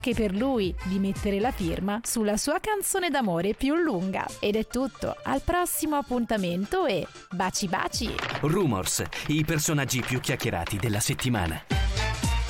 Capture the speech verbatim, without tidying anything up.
che per lui di mettere la firma sulla sua canzone d'amore più lunga. Ed è tutto, al prossimo appuntamento e baci baci! Rumors, i personaggi più chiacchierati della settimana.